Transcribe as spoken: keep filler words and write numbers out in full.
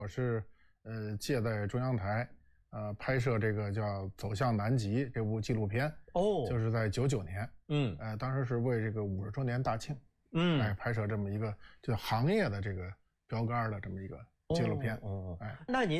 我是呃借在中央台呃拍摄这个叫《走向南极》这部纪录片哦， 就是在九九年， 嗯， 呃，当时是为这个五十周年大庆， 嗯， 哎，拍摄这么一个就行业的这个标杆的这么一个纪录片， 哦，哦哎， 那您